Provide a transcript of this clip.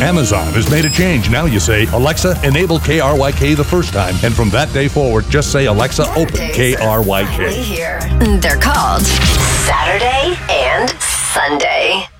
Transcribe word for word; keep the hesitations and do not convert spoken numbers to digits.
Amazon has made a change. Now you say, Alexa, enable K R Y K the first time. And from that day forward, just say, Alexa, open K R Y K. They're called Saturday and Sunday.